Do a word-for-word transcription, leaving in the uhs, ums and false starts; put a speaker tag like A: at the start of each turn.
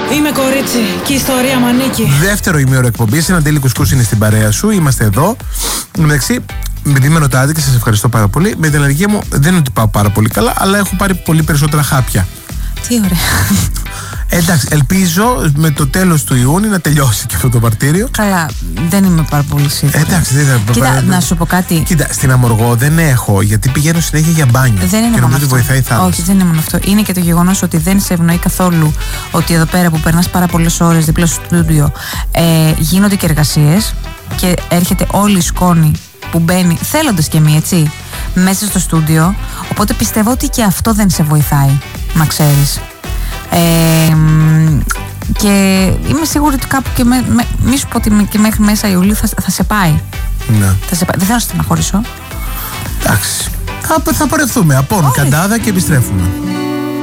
A: Είμαι κορίτσι και η ιστορία μ' ανήκει.
B: Δεύτερο ημίωρο εκπομπής, ένα Ντέλη Κουσκούς είναι στην παρέα σου. Είμαστε εδώ. Εντάξει, επειδή με ρωτάτε και σας ευχαριστώ πάρα πολύ, με την αλλεργία μου δεν είναι ότι πάω πάρα πολύ καλά, αλλά έχω πάρει πολύ περισσότερα χάπια.
A: Τι ωραία.
B: Εντάξει, ελπίζω με το τέλος του Ιούνιου να τελειώσει και αυτό το μαρτύριο.
A: Καλά, δεν είμαι πάρα πολύ σίγουρη.
B: Εντάξει, δεν θα.
A: Κοίτα, παρά... να σου πω κάτι.
B: Κοίτα, στην Αμοργό δεν έχω, γιατί πηγαίνω συνέχεια για μπάνιο.
A: Δεν είναι
B: και
A: μόνο
B: αυτό. Βοηθάει η θάλασσα.
A: Όχι, δεν είναι μόνο αυτό. Είναι και το γεγονός ότι δεν σε ευνοεί καθόλου ότι εδώ πέρα που περνάς πάρα πολλές ώρες δίπλα στο στούντιο ε, γίνονται και εργασίες και έρχεται όλη η σκόνη που μπαίνει, θέλοντας και μη, έτσι, μέσα στο στούντιο. Οπότε πιστεύω ότι και αυτό δεν σε βοηθάει, να ξέρεις. Ε, και είμαι σίγουρη ότι κάπου και με, με, μη σου πω ότι και μέχρι μέσα Ιουλίου θα, θα σε πάει.
B: Ναι.
A: Θα σε πάει. Δεν θέλω να στεναχωρήσω.
B: Εντάξει. Θα, θα πορευτούμε από Καντάδα και επιστρέφουμε.